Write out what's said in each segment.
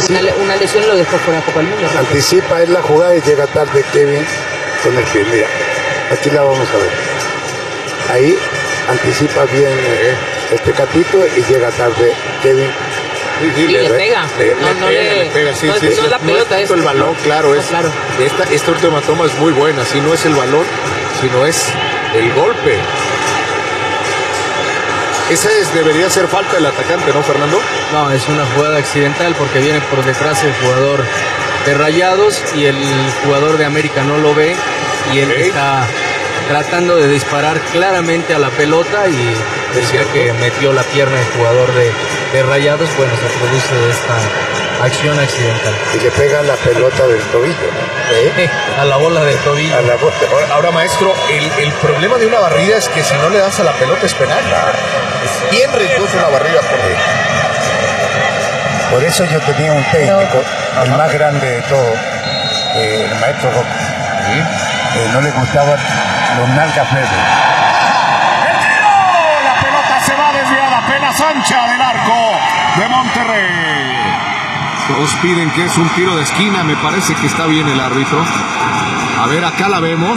una lesión lo dejó fuera Copa del Mundo. Anticipa él la jugada y llega tarde Kevin con el pie. Mira, aquí la vamos a ver. Ahí anticipa bien el Tecatito y llega tarde Kevin. Y le pega. Le pega, sí. No es la pelota, es el balón, claro. Claro. Esta última toma es muy buena. Si no es el balón, sino es el golpe. Esa debería ser falta del atacante, ¿no, Fernando? No, es una jugada accidental porque viene por detrás el jugador de Rayados y el jugador de América no lo ve y él está tratando de disparar claramente a la pelota y decía que metió la pierna el jugador de Rayados. Bueno, se produce esta acción accidental. Y le pega la pelota del tobillo, ¿no? A la bola del tobillo. Ahora, maestro, el problema de una barrida es que si no le das a la pelota es penal. Es bien riesgoso una barrida por eso yo tenía un técnico, el más grande de todos, el maestro Roca. No le gustaban los nalgas verdes. ¡El tiro! La pelota se va desviada, apenas ancha del arco de Monterrey. Todos piden que es un tiro de esquina, me parece que está bien el árbitro. A ver, acá la vemos.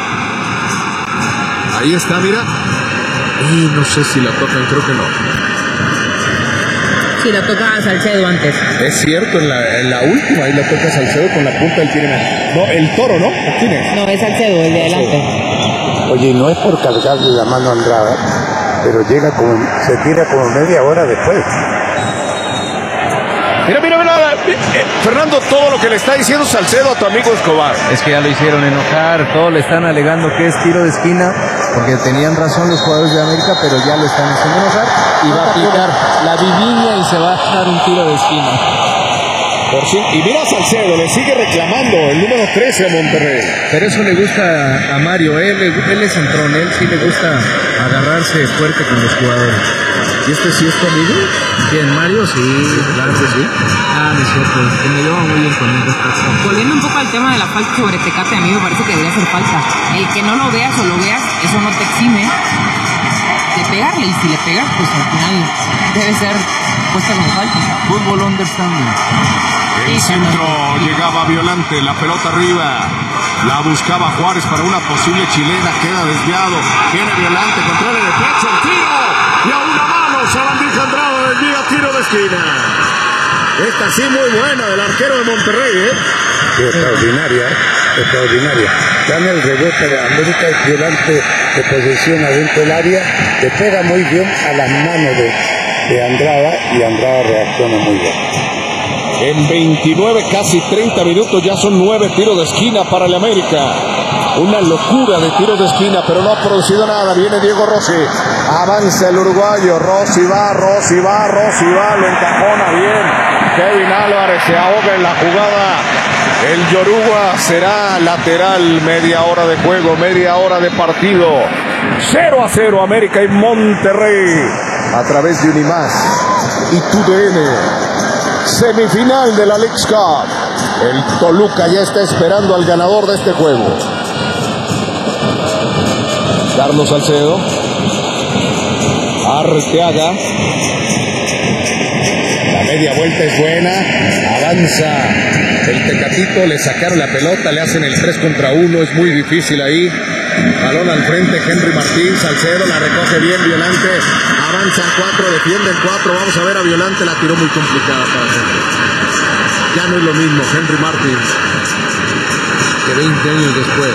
Ahí está, mira. Y no sé si la tocan, creo que no. Sí, la toca Salcedo antes. Es cierto, en la última ahí la toca Salcedo con la punta del pie. No, el Toro, ¿no? ¿Quién es? No, es Salcedo, el de adelante. Oye, no es por cargarle la mano a Andrada, pero se tira como media hora después. Mira, Fernando, todo lo que le está diciendo Salcedo a tu amigo Escobar. Es que ya lo hicieron enojar, todos le están alegando que es tiro de esquina, porque tenían razón los jugadores de América, pero ya lo están haciendo enojar y va a pitar la viviña y se va a dar un tiro de esquina. Y mira a Salcedo, le sigue reclamando el número 13 a Monterrey. Pero eso le gusta a Mario, él es entrón, él sí le gusta agarrarse fuerte con los jugadores. ¿Y este sí es tu amigo? ¿Quién, Mario? Sí, claro que sí. No es cierto, que me lleva muy bien con él. Volviendo un poco al tema de la falta sobre Tecate, a mí me parece que debería ser falta. El que no lo veas o lo veas, eso no te exime de pegarle, y si le pegas, pues al final debe ser puesta como falta. Fútbol understanding. El centro llegaba Violante, la pelota arriba. La buscaba Juárez para una posible chilena, queda desviado. Viene Violante, controla de pecho, el tiro. Y a una mano, Sabandija Andrada desvía, tiro de esquina. Esta sí muy buena del arquero de Monterrey, Sí, extraordinaria. Gana el rebote de América, el Violante de posesión adentro del área, le pega muy bien a las manos de Andrada y Andrada reacciona muy bien. En 29, casi 30 minutos, ya son 9 tiros de esquina para el América. Una locura de tiros de esquina, pero no ha producido nada. Viene Diego Rossi, avanza el uruguayo, Rossi va, lo encajona bien. Kevin Álvarez se ahoga en la jugada. El Yoruba será lateral, media hora de juego, media hora de partido. 0-0 América y Monterrey a través de Unimás y TUDN. Semifinal de la Leagues Cup. El Toluca ya está esperando al ganador de este juego. Carlos Salcedo, Arteaga. La media vuelta es buena. Avanza el Tecatito. Le sacaron la pelota. Le hacen el 3 contra 1. Es muy difícil ahí. Balón al frente, Henry Martín. Salcedo la recoge bien, Violante. Avanzan 4, defienden 4. Vamos a ver a Violante. La tiró muy complicada para Henry. Ya no es lo mismo Henry Martín que 20 años después.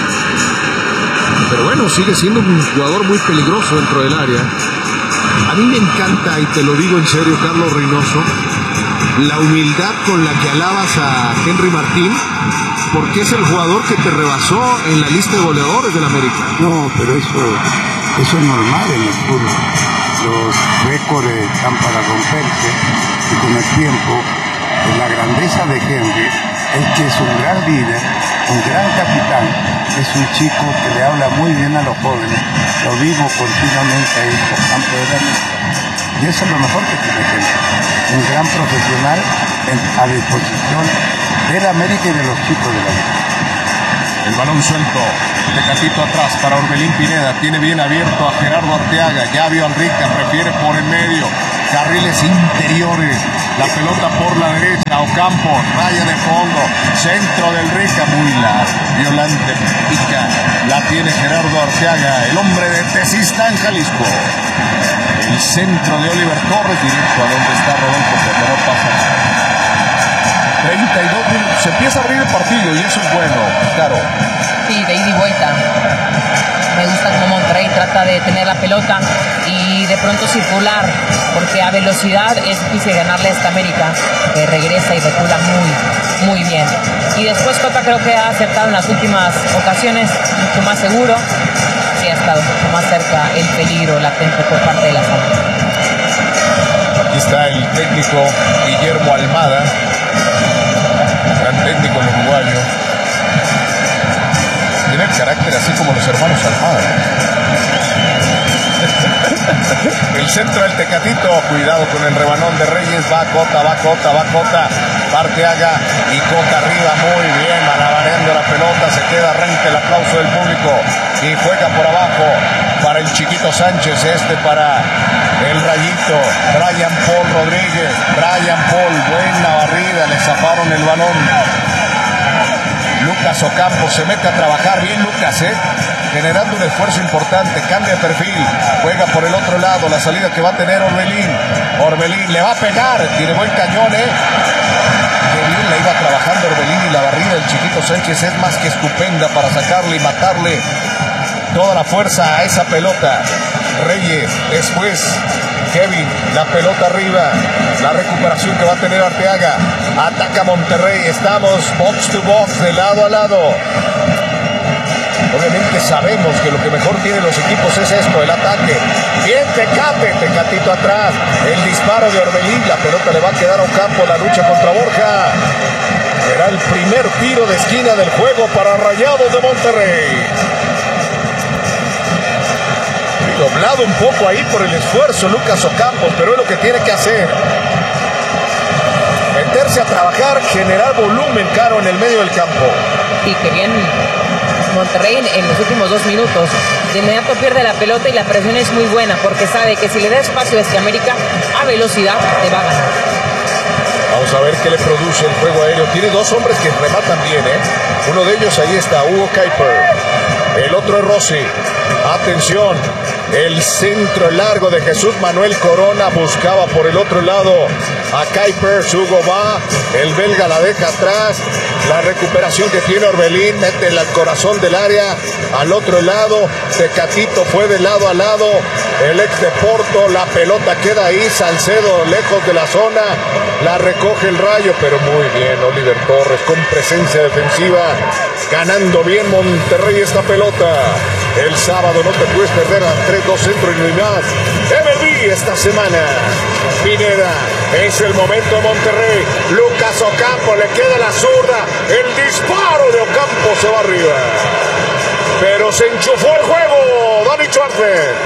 Pero bueno, sigue siendo un jugador muy peligroso dentro del área. A mí me encanta, y te lo digo en serio, Carlos Reynoso, la humildad con la que alabas a Henry Martín, porque es el jugador que te rebasó en la lista de goleadores del América. No, pero eso es normal en el fútbol. Los récords están para romperse y con el tiempo, la grandeza de Henry es que es un gran líder, un gran capitán, es un chico que le habla muy bien a los jóvenes, lo vivo continuamente ahí por campo de la América. Y eso es lo mejor que tiene Henry, un gran profesional a disposición de la América y de los chicos de la América. El balón suelto, Tecatito atrás para Orbelín Pineda, tiene bien abierto a Gerardo Arteaga, ya vio al Rica, prefiere por el medio, carriles interiores, la pelota por la derecha, Ocampo, raya de fondo, centro del Rica, muy largo, Violante pica, la tiene Gerardo Arteaga, el hombre de Tezistán, Jalisco. El centro de Oliver Torres, directo a donde está Rodolfo, pero no pasa nada. 32 minutos, se empieza a abrir el partido y eso es bueno, claro. Sí, de ida y vuelta. Me gusta como Monterrey trata de tener la pelota y de pronto circular, porque a velocidad es difícil ganarle a esta América, que regresa y recula muy bien. Y después Cota creo que ha acertado en las últimas ocasiones, mucho más seguro, sí ha estado mucho más cerca el peligro latente por parte de la zona. Aquí está el técnico Guillermo Almada, gran técnico uruguayo. Tiene el carácter así como los hermanos Almada. El centro del Tecatito, cuidado con el rebanón de Reyes, va Cota, Arteaga y Cota arriba, muy bien, malabareando la pelota, se queda, arranca el aplauso del público y juega por abajo para el Chiquito Sánchez, para el Rayito, Brian Paul Rodríguez, buena barrida, le zafaron el balón. Lucas Ocampo se mete a trabajar bien, Lucas, generando un esfuerzo importante, cambia de perfil, juega por el otro lado, la salida que va a tener Orbelín le va a pegar, tiene buen cañón, qué bien la iba trabajando Orbelín, y la barrida del Chiquito Sánchez es más que estupenda para sacarle y matarle toda la fuerza a esa pelota. Reyes, después Kevin, la pelota arriba, la recuperación que va a tener Arteaga, ataca Monterrey, estamos box to box, de lado a lado. Obviamente sabemos que lo que mejor tienen los equipos es esto, el ataque. Bien Tecatito atrás, el disparo de Orbelín, la pelota le va a quedar a Ocampo, la lucha contra Borja. Será el primer tiro de esquina del juego para Rayados de Monterrey. Doblado un poco ahí por el esfuerzo Lucas Ocampo, pero es lo que tiene que hacer. Meterse a trabajar, generar volumen, Caro, en el medio del campo. Y que bien Monterrey en los últimos 2 minutos. De inmediato pierde la pelota y la presión es muy buena, porque sabe que si le da espacio a América a velocidad, te va a ganar. Vamos a ver qué le produce el juego aéreo. Tiene 2 hombres que rematan bien, Uno de ellos, ahí está, Hugo Kuiper. El otro es Rossi. Atención. El centro largo de Jesús Manuel Corona, buscaba por el otro lado a Kuiper. Hugo va, el belga la deja atrás. La recuperación que tiene Orbelín, mete al corazón del área, al otro lado. Tecatito fue de lado a lado. El ex de Porto, la pelota queda ahí. Salcedo lejos de la zona, la recoge el Rayo, pero muy bien Oliver Torres con presencia defensiva, ganando bien Monterrey esta pelota. El sábado no te puedes perder a 3-2 centro y no hay más. MLB esta semana. Pineda, es el momento de Monterrey. Lucas Ocampo, le queda la zurda. El disparo de Ocampo se va arriba. Pero se enchufó el juego, Dani Schwartz.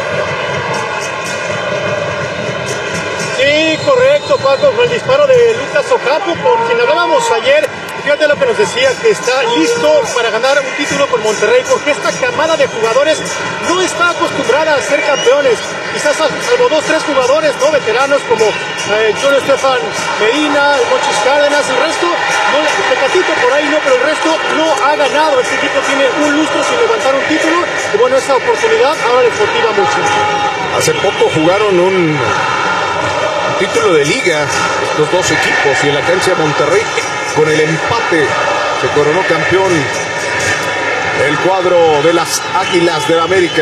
Sí, correcto, Paco, con el disparo de Lucas Ocampo, por quien hablábamos ayer. Fíjate lo que nos decía, que está listo para ganar un título con Monterrey, porque esta camada de jugadores no está acostumbrada a ser campeones. Quizás salvo 2-3 jugadores no veteranos como John Estefan Medina, Mochis Cárdenas, el resto, no, Tecatito por ahí no, pero el resto no ha ganado. Este equipo tiene un lustro sin levantar un título, y bueno, esa oportunidad ahora les motiva mucho. Hace poco jugaron un título de liga estos 2 equipos, y en la cancha de Monterrey, con el empate, se coronó campeón el cuadro de las Águilas de la América.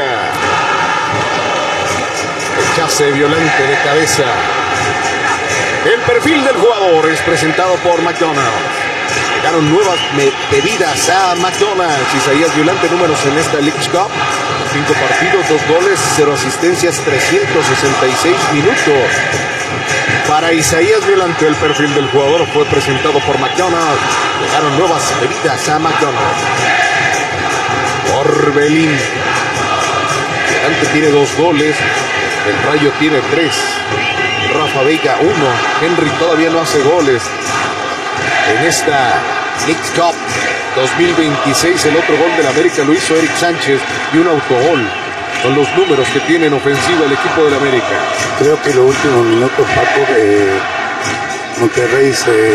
Rechace violento de cabeza. El perfil del jugador es presentado por McDonald's. Llegaron nuevas bebidas a McDonald's. Isaías Violante, números en esta Leagues Cup: 5 partidos, 2 goles, 0 asistencias, 366 minutos. Para Isaías Violante, el perfil del jugador fue presentado por McDonald's. Llegaron nuevas bebidas a McDonald's. Orbelín. Violante tiene 2 goles. El Rayo tiene 3. Rafa Vega 1. Henry todavía no hace goles en esta Leagues Cup 2026. El otro gol del América lo hizo Eric Sánchez, y un autogol. Son los números que tiene en ofensiva el equipo del América. Creo que los últimos minutos, Paco, Monterrey se